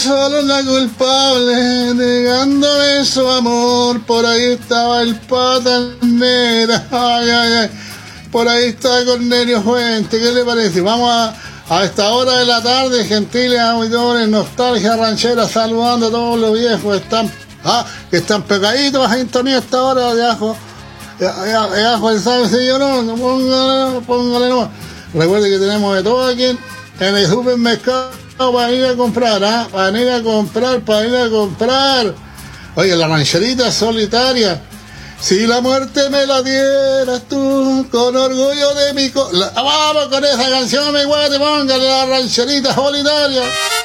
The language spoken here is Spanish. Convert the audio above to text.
solo la culpable, negándome su amor. Por ahí estaba el Pata Negra. Ay, ay, ay. Por ahí está Cornelio Fuente. ¿Qué le parece? Vamos a esta hora de la tarde, gentiles auditores, nostalgia ranchera, saludando a todos los viejos. Están pegaditos a sintonía a esta hora de ajo. De ajo el sabe, señor, no, póngale nomás. Recuerde que tenemos de todo aquí en el supermercado para ir a comprar, para ir a comprar. Oye, la rancherita solitaria. Si la muerte me la dieras tú, con orgullo de mi vamos con esa canción, mi guate, póngale la rancherita solitaria.